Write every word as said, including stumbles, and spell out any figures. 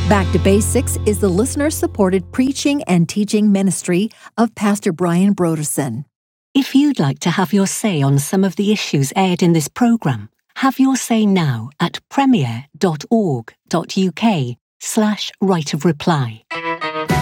Back to Basics is the listener-supported preaching and teaching ministry of Pastor Brian Broderson. If you'd like to have your say on some of the issues aired in this programme, have your say now at premier.org.uk slash right of reply.